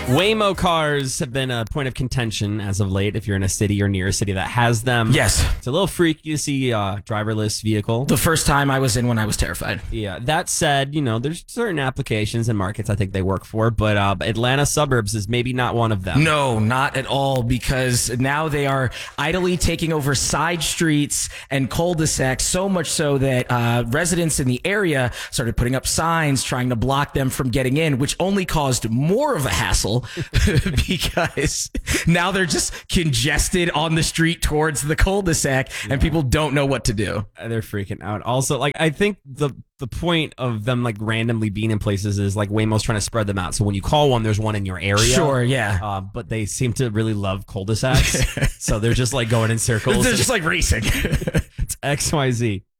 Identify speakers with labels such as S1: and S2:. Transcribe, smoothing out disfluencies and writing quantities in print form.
S1: Waymo cars have been a point of contention as of late if you're in a city or near a city that has them.
S2: Yes.
S1: It's a little freaky to see a driverless vehicle.
S2: The first time I was in one, I was terrified.
S1: Yeah. That said, there's certain applications and markets I think they work for, but Atlanta suburbs is maybe not one of them.
S2: No, not at all, because now they are idly taking over side streets and cul-de-sacs, so much so that residents in the area started putting up signs trying to block them from getting in, which only caused more of a hassle because now they're just congested on the street towards the cul-de-sac and people don't know what to do.
S1: They're freaking out. Also, I think the point of them randomly being in places is Waymo's trying to spread them out. So when you call one, there's one in your area.
S2: Sure, yeah.
S1: But they seem to really love cul-de-sacs. So they're just going in circles.
S2: They're just racing.
S1: It's XYZ.